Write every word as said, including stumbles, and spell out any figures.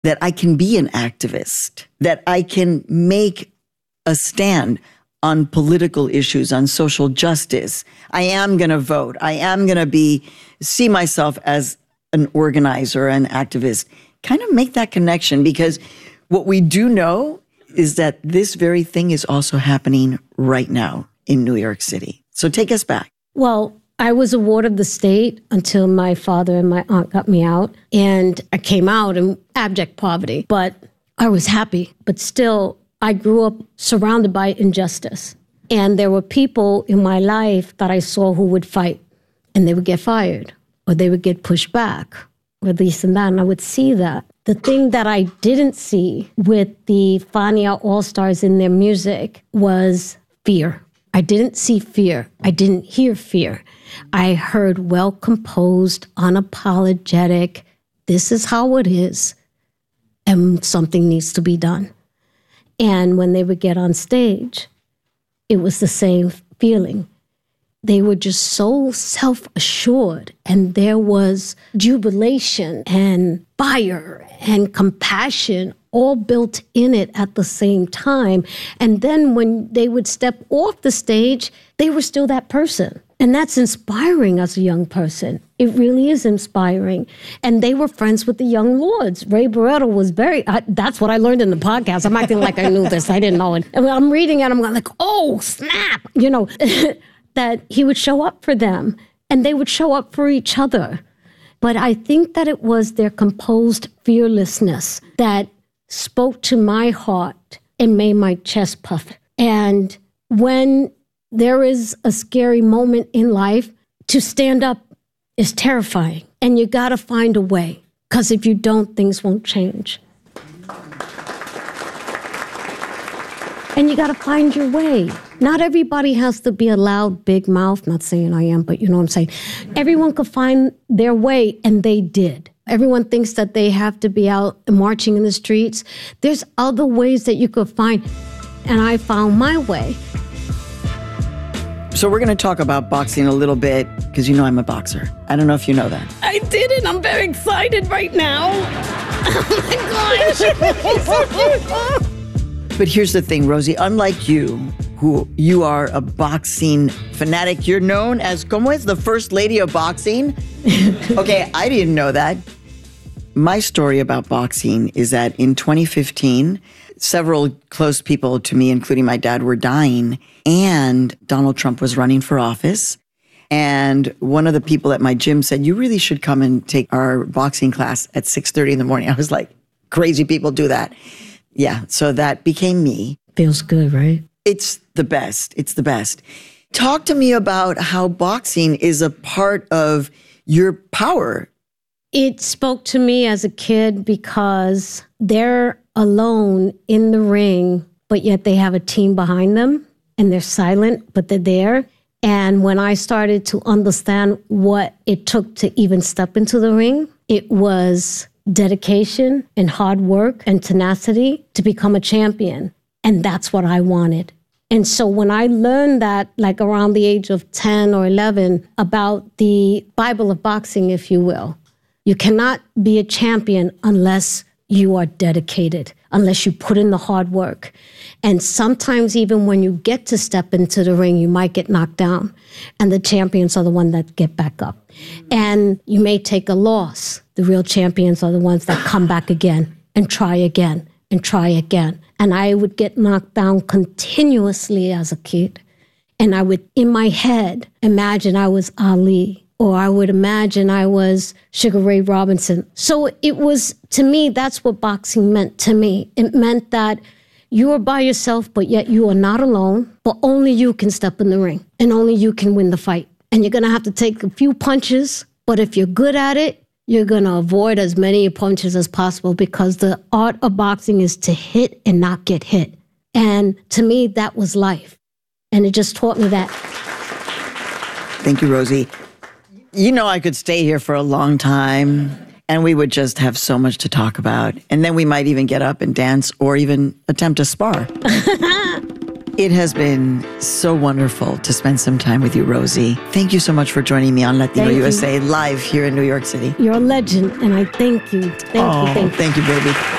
that I can be an activist, that I can make a stand on political issues, on social justice. I am going to vote. I am going to be, see myself as an organizer, an activist. Kind of make that connection, because what we do know is that this very thing is also happening right now in New York City. So take us back. Well, I was a ward of the state until my father and my aunt got me out. And I came out in abject poverty, but I was happy. But still, I grew up surrounded by injustice. And there were people in my life that I saw who would fight, and they would get fired, or they would get pushed back, or this and that. And I would see that. The thing that I didn't see with the Fania All-Stars in their music was fear. I didn't see fear. I didn't hear fear. I heard well-composed, unapologetic, this is how it is, and something needs to be done. And when they would get on stage, it was the same feeling. They were just so self-assured, and there was jubilation and fire and compassion all built in it at the same time. And then when they would step off the stage, they were still that person. And that's inspiring as a young person. It really is inspiring. And they were friends with the Young Lords. Ray Barretto was very, I, that's what I learned in the podcast. I'm acting like I knew this. I didn't know it. And I'm reading it, I'm like, oh, snap, you know, that he would show up for them and they would show up for each other. But I think that it was their composed fearlessness that spoke to my heart and made my chest puff. And when there is a scary moment in life, to stand up is terrifying. And you got to find a way, because if you don't, things won't change. And you got to find your way. Not everybody has to be a loud, big mouth. Not saying I am, but you know what I'm saying. Everyone could find their way, and they did. Everyone thinks that they have to be out marching in the streets. There's other ways that you could find, and I found my way. So we're going to talk about boxing a little bit, because you know I'm a boxer. I don't know if you know that. I didn't. I'm very excited right now. Oh my gosh. But here's the thing, Rosie. Unlike you, who you are a boxing fanatic, you're known as, como es, the first lady of boxing? Okay, I didn't know that. My story about boxing is that in twenty fifteen, several close people to me, including my dad, were dying, and Donald Trump was running for office. And one of the people at my gym said, you really should come and take our boxing class at six thirty in the morning. I was like, crazy people do that. Yeah, so that became me. Feels good, right? It's the best. It's the best. Talk to me about how boxing is a part of your power. It spoke to me as a kid because they're alone in the ring, but yet they have a team behind them, and they're silent, but they're there. And when I started to understand what it took to even step into the ring, it was dedication and hard work and tenacity to become a champion. And that's what I wanted. And so when I learned that, like around the age of ten or eleven, about the Bible of boxing, if you will, you cannot be a champion unless you are dedicated, unless you put in the hard work. And sometimes even when you get to step into the ring, you might get knocked down. And the champions are the ones that get back up. And you may take a loss. The real champions are the ones that come back again and try again and try again. And I would get knocked down continuously as a kid. And I would, in my head, imagine I was Ali, or I would imagine I was Sugar Ray Robinson. So it was, to me, that's what boxing meant to me. It meant that you are by yourself, but yet you are not alone, but only you can step in the ring, and only you can win the fight. And you're going to have to take a few punches, but if you're good at it, you're going to avoid as many punches as possible, because the art of boxing is to hit and not get hit. And to me, that was life. And it just taught me that. Thank you, Rosie. You know, I could stay here for a long time, and we would just have so much to talk about. And then we might even get up and dance, or even attempt to spar. It has been so wonderful to spend some time with you, Rosie. Thank you so much for joining me on Latino Thank U S A you. live here in New York City. You're a legend, and I thank you. Thank oh, you. Thank you. Thank you, baby.